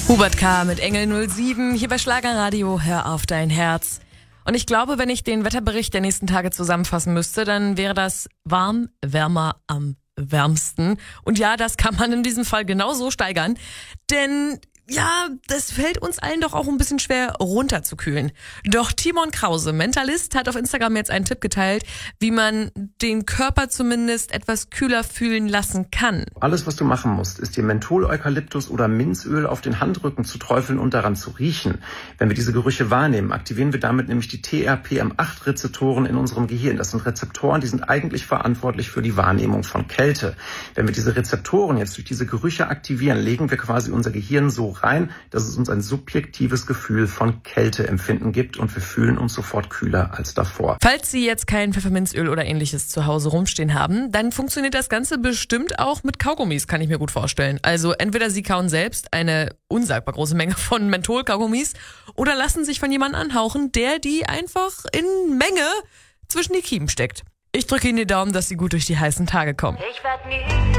Hubert K. mit Engel 07 hier bei Schlagerradio. Hör auf dein Herz. Und ich glaube, wenn ich den Wetterbericht der nächsten Tage zusammenfassen müsste, dann wäre das warm, wärmer am wärmsten. Und ja, das kann man in diesem Fall genauso steigern, denn ja, das fällt uns allen doch auch ein bisschen schwer runterzukühlen. Doch Timon Krause, Mentalist, hat auf Instagram jetzt einen Tipp geteilt, wie man den Körper zumindest etwas kühler fühlen lassen kann. Alles, was du machen musst, ist dir Menthol, Eukalyptus oder Minzöl auf den Handrücken zu träufeln und daran zu riechen. Wenn wir diese Gerüche wahrnehmen, aktivieren wir damit nämlich die TRPM8-Rezeptoren in unserem Gehirn. Das sind Rezeptoren, die sind eigentlich verantwortlich für die Wahrnehmung von Kälte. Wenn wir diese Rezeptoren jetzt durch diese Gerüche aktivieren, legen wir quasi unser Gehirn so rein, dass es uns ein subjektives Gefühl von Kälteempfinden gibt und wir fühlen uns sofort kühler als davor. Falls Sie jetzt kein Pfefferminzöl oder ähnliches zu Hause rumstehen haben, dann funktioniert das Ganze bestimmt auch mit Kaugummis, kann ich mir gut vorstellen. Also entweder Sie kauen selbst eine unsagbar große Menge von Menthol-Kaugummis oder lassen sich von jemandem anhauchen, der die einfach in Menge zwischen die Kiemen steckt. Ich drücke Ihnen die Daumen, dass Sie gut durch die heißen Tage kommen.